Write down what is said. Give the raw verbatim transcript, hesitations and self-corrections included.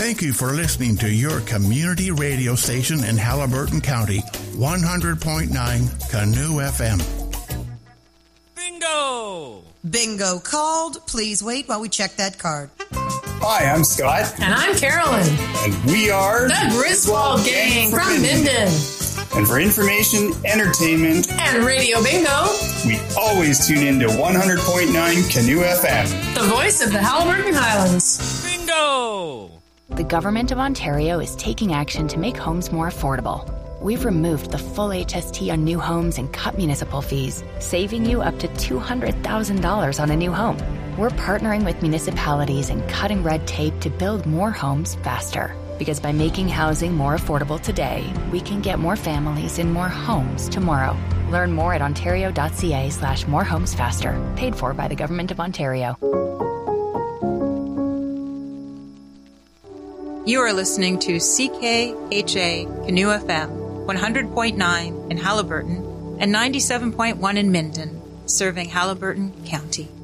Thank you for listening to your community radio station in Haliburton County, one hundred point nine Canoe F M. Bingo! Bingo called. Please wait while we check that card. Hi, I'm Scott. And I'm Carolyn. And we are the Griswold Gang from, from Minden. Minden. And for information, entertainment, and Radio Bingo, we always tune in to one hundred point nine Canoe F M. The voice of the Haliburton Highlands. Bingo! The Government of Ontario is taking action to make homes more affordable. We've removed the full H S T on new homes and cut municipal fees, saving you up to two hundred thousand dollars on a new home. We're partnering with municipalities and cutting red tape to build more homes faster. Because by making housing more affordable today, we can get more families in more homes tomorrow. Learn more at ontario.ca slash more homes faster. Paid for by the Government of Ontario. You are listening to C K H A Canoe F M, one hundred point nine in Haliburton and ninety-seven point one in Minden, serving Haliburton County.